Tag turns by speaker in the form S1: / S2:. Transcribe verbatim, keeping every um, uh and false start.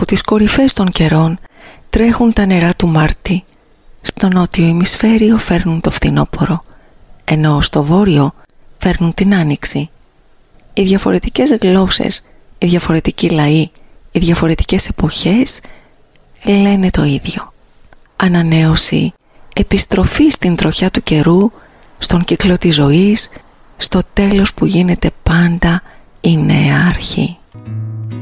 S1: τις κορυφές των καιρών τρέχουν τα νερά του Μάρτη. Στο νότιο ημισφαίριο φέρνουν το φθινόπωρο, ενώ στο βόρειο φέρνουν την άνοιξη. Οι διαφορετικές γλώσσες, οι διαφορετικοί λαοί, οι διαφορετικές εποχές λένε το ίδιο. Ανανέωση, επιστροφή στην τροχιά του καιρού, στον κύκλο της ζωής, στο τέλος που γίνεται πάντα η νέα αρχή.